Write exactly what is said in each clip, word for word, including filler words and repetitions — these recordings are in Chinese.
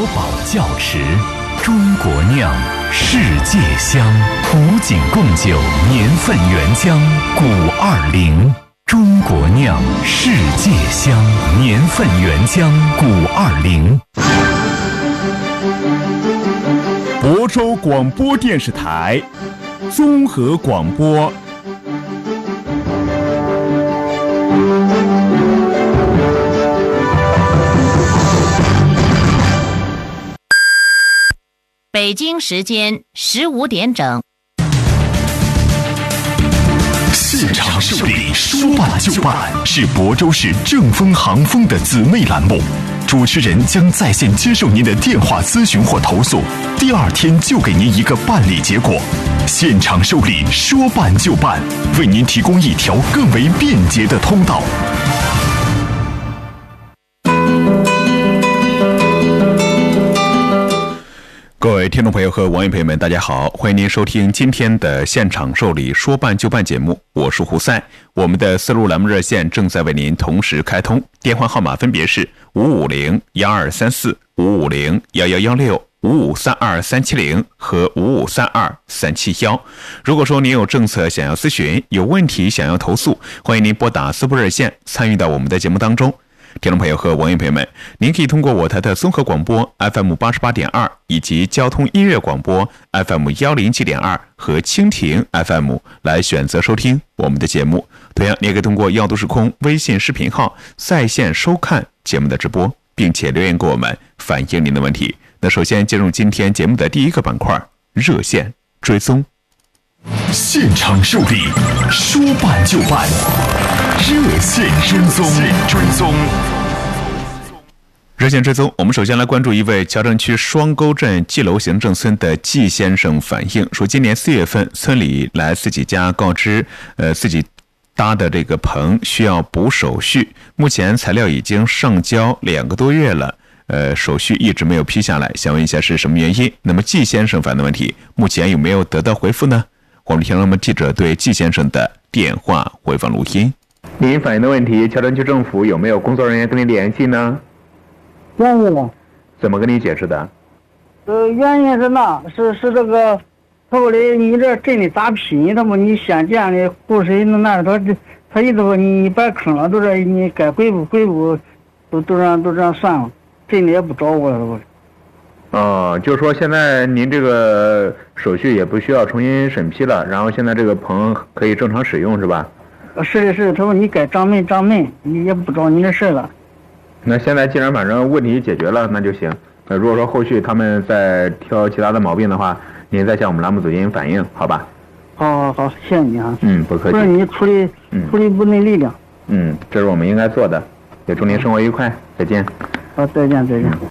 宝窖池，中国酿，世界香。古井贡酒年份原浆古二零，中国酿，世界香，年份原浆古二零。 亳州广播电视台综合广播。 北京时间十五点整。 现场受理，说办就办，是亳州市正丰航丰的姊妹栏目。主持人将在线接受您的电话咨询或投诉，第二天就给您一个办理结果。现场受理，说办就办，为您提供一条更为便捷的通道。各位听众朋友和网友朋友们，大家好，欢迎您收听今天的现场受理说办就办节目，我是胡赛。我们的四路栏目热线正在为您同时开通，电话号码分别是五五零幺二三四、五五零幺幺幺六、五五三二三七零和五五三二三七幺。如果说您有政策想要咨询，有问题想要投诉，欢迎您拨打四部热线参与到我们的节目当中。听众朋友和网友朋友们，您可以通过我台的综合广播 F M 八十八点二 以及交通音乐广播 F M 一零七点二 和蜻蜓 F M 来选择收听我们的节目。同样，你也可以通过药都时空微信视频号在线收看节目的直播，并且留言给我们反映您的问题。那首先进入今天节目的第一个板块，热线追踪。现场受理，说办就办，热线追踪。追踪热线追踪，我们首先来关注一位桥城区双沟镇季楼行政村的季先生反映说，今年四月份村里来自己家告知，呃，自己搭的这个棚需要补手续，目前材料已经上交两个多月了，呃，手续一直没有批下来，想问一下是什么原因？那么季先生反映的问题，目前有没有得到回复呢？我们听众们记者对季先生的电话回放录音。您反映的问题，桥城区政府有没有工作人员跟您联系呢？ 联系了。 怎么跟你解释的？ 呃，原因是那，是是这个，头里你这镇里咋批的嘛？你县建的湖水那那他他一直说你摆坑了，都是你该回补回补，都都让都这样算了，镇里也不找我了我。 哦，就是说现在您这个手续也不需要重新审批了，然后现在这个棚可以正常使用是吧？ 是的，是的，他说你该涨煤涨煤，你也不找你的事了。 那现在既然反正问题解决了，那就行。呃，如果说后续他们再挑其他的毛病的话，您再向我们栏目组进行反映，好吧？ 好好好，谢谢你啊。 嗯，不客气。 不是你处理、嗯、处理不内力量。 嗯，这是我们应该做的。也祝您生活愉快，再见。 好，再见，再见。嗯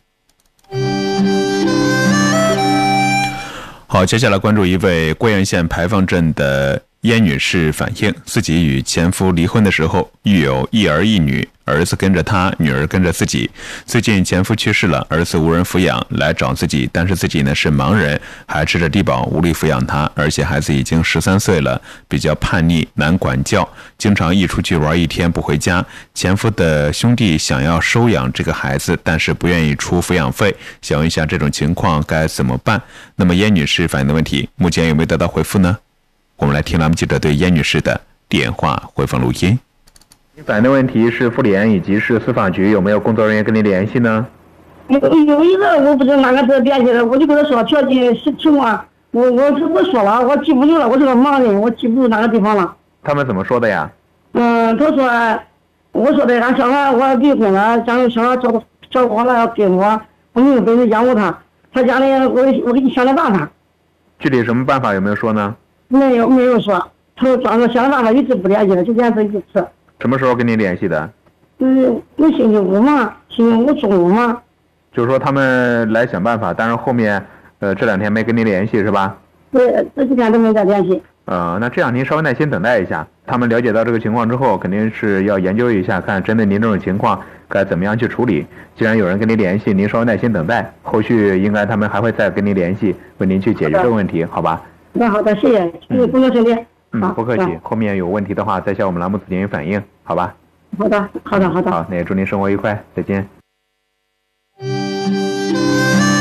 好，接下来关注一位贵阳县牌坊镇的燕女士反映，自己与前夫离婚的时候育有一儿一女，儿子跟着她，女儿跟着自己。最近前夫去世了，儿子无人抚养，来找自己，但是自己呢是盲人，还吃着低保，无力抚养他，而且孩子已经十三岁了，比较叛逆，难管教，经常一出去玩一天不回家。前夫的兄弟想要收养这个孩子，但是不愿意出抚养费，想问一下这种情况该怎么办？那么燕女士反映的问题，目前有没有得到回复呢？我们来听栏目记者对燕女士的电话回放录音。你反映的问题是妇联以及是司法局有没有工作人员跟你联系呢？ 有有一个我不知道哪个是联系的，我就跟他说条件情况，我我我说了，我记不住了，我是个盲人，我记不住哪个地方了。 他们怎么说的呀？ 嗯，他说，我说的俺小孩我离婚了，将小孩照顾照顾好了要给我，我没有本事养活他，他家里我我给你想点办法。 具体什么办法有没有说呢？ 没有没有说，他说装个想办法一直不联系了，就联系一次。 什么时候跟你联系的？ 嗯，那星期五嘛，星期五中午嘛。 就是说他们来想办法，但是后面呃这两天没跟您联系是吧？ 对，这几天都没再联系。 呃，那这样您稍微耐心等待一下，他们了解到这个情况之后，肯定是要研究一下，看针对您这种情况该怎么样去处理。既然有人跟您联系，您稍微耐心等待，后续应该他们还会再跟您联系，为您去解决这个问题，好吧？ 那好的，谢谢，谢谢工作顺利。 嗯，不客气。后面有问题的话，再向我们栏目组进行反映，好吧？ 好的，好的，好的。 好，那也祝您生活愉快，再见。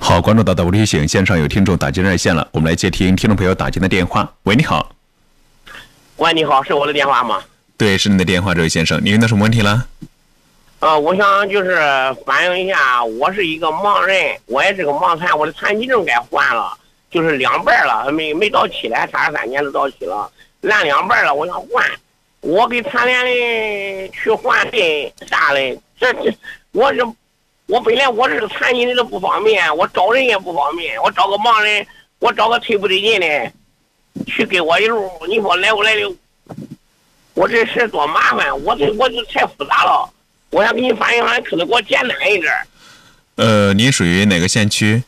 好，关注到的无提醒，线上有听众打进热线了，我们来接听听众朋友打进的电话。喂，你好。 喂，你好，是我的电话吗？ 对，是你的电话，这位先生，您遇到什么问题了？ 呃，我想就是反映一下，我是一个盲人，我也是个盲残，我的残疾证该换了，就是两半了，没没到期嘞，差三年就到期了，烂两半了，我想换。我给残联的去换的啥嘞？这这，我这我本来我是残疾人都不方便，我找人也不方便，我找个盲人，我找个忒不得劲的，去给我一路，你说来不来的？我这事多麻烦，我这我就太复杂了。我想给你反映反映，可能给我简单一点。 呃，您属于哪个县区？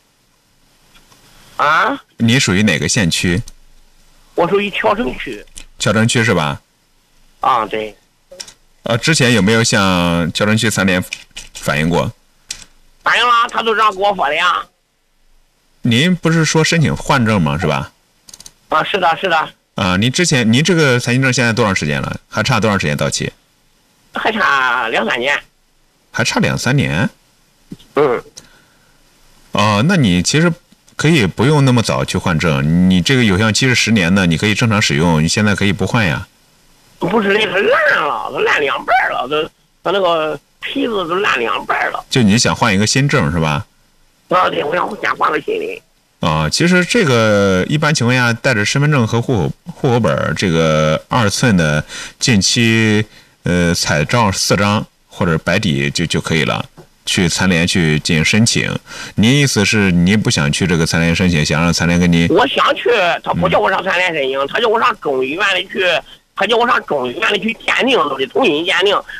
啊？ 你属于哪个县区？ 我属于谯城区。 谯城区是吧？ 啊，对。 呃，之前有没有向谯城区残联反映过？ 反映了，他都让给我发的呀。 您不是说申请换证吗？是吧？ 啊，是的，是的。 啊，您之前您这个残疾证现在多长时间了？还差多长时间到期？ 还差两三年。 还差两三年？ 嗯。 哦，那你其实可以不用那么早去换证，你这个有效期是十年的，你可以正常使用，你现在可以不换呀。 不是，那是烂了，都烂两半了，都它那个皮子都烂两半了。 就你想换一个新证是吧？ 啊，对，我想先换个新的。 啊，其实这个一般情况下带着身份证和户口户口本这个二寸的近期呃彩照四张或者白底就就可以了，去残联去进行申请。您意思是您不想去这个残联申请，想让残联给你？ 我想去，他不叫我上残联申请，他叫我上中医院里去，他叫我上中医院里去鉴定，都得重新鉴定。